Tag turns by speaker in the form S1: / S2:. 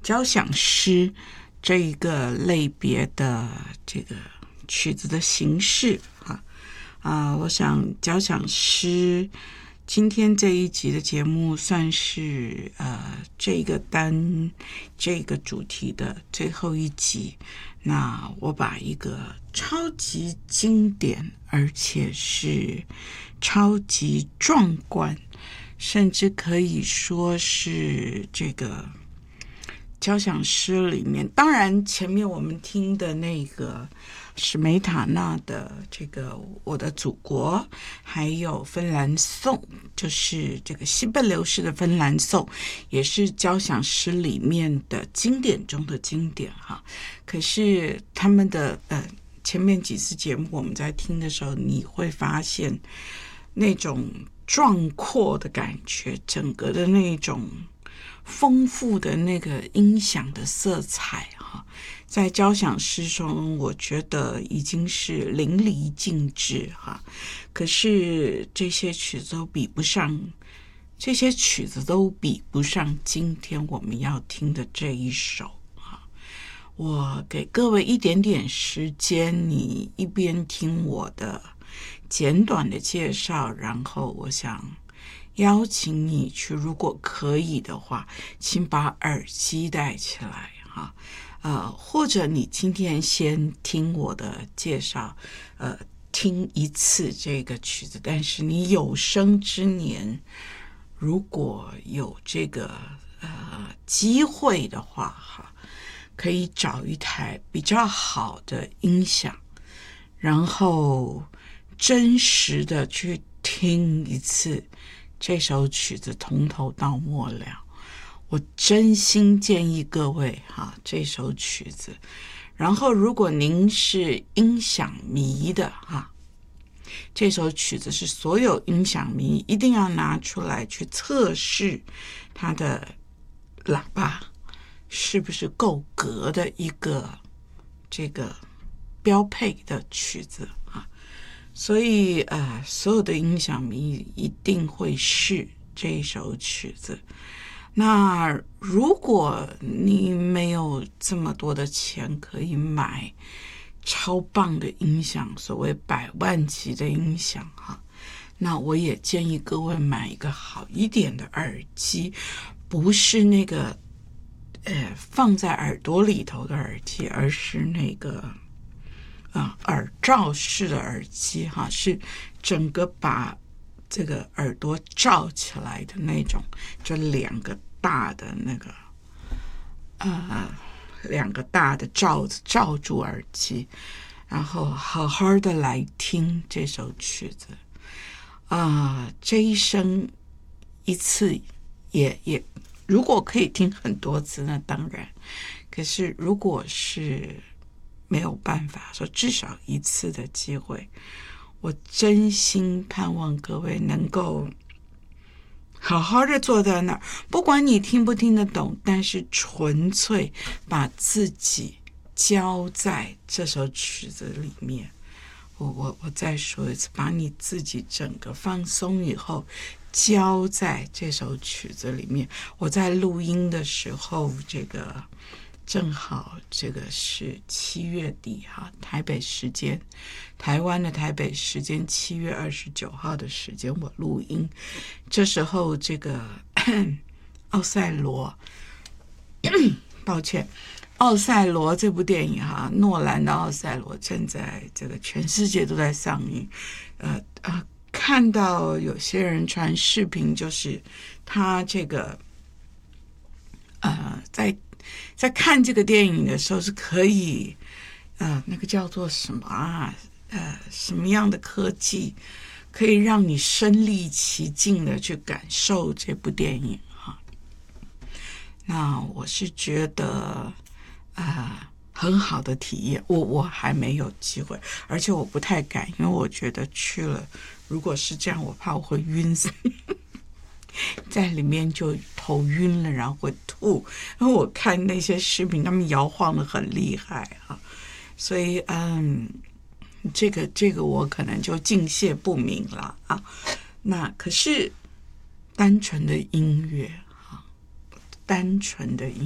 S1: 交响诗这一个类别的这个曲子的形式我想交响诗今天这一集的节目算是这个主题的最后一集。那我把一个超级经典而且是超级壮观，甚至可以说是这个交响诗里面，当然前面我们听的那个史梅塔纳的这个我的祖国，还有芬兰颂，就是这个西贝流士的芬兰颂，也是交响诗里面的经典中的经典哈。可是他们的前面几次节目我们在听的时候，你会发现那种壮阔的感觉，整个的那种丰富的那个音响的色彩在交响诗中我觉得已经是淋漓尽致可是这些曲子都比不上今天我们要听的这一首我给各位一点点时间，你一边听我的简短的介绍，然后我想邀请你去，如果可以的话，请把耳机戴起来或者你今天先听我的介绍，听一次这个曲子，但是你有生之年如果有这个机会的话可以找一台比较好的音响，然后真实的去听一次这首曲子从头到末了。我真心建议各位这首曲子，然后如果您是音响迷的这首曲子是所有音响迷一定要拿出来去测试它的喇叭是不是够格的一个这个标配的曲子所以所有的音响迷一定会试这首曲子。那如果你没有这么多的钱可以买超棒的音响，所谓100万级的音响那我也建议各位买一个好一点的耳机，不是那个放在耳朵里头的耳机，而是那个耳罩式的耳机是整个把这个耳朵罩起来的那种，就两个大的罩子罩住耳机，然后好好的来听这首曲子这一生一次也如果可以听很多次那当然，可是如果是没有办法说至少一次的机会，我真心盼望各位能够好好的坐在那儿，不管你听不听得懂，但是纯粹把自己交在这首曲子里面。我再说一次，把你自己整个放松以后交在这首曲子里面。我在录音的时候正好这个是7月底台北时间，台湾的台北时间7月29号的时间我录音，这时候这个奥赛罗抱歉奥赛罗这部电影诺兰的奥赛罗正在这个全世界都在上映看到有些人传视频，就是他这个在看这个电影的时候是可以那个叫做什么什么样的科技可以让你身临其境的去感受这部电影那我是觉得很好的体验。我还没有机会，而且我不太敢，因为我觉得去了如果是这样我怕我会晕死在里面就头晕了，然后会吐，因为我看那些视频他们摇晃得很厉害所以这个我可能就敬谢不明了那可是单纯的音乐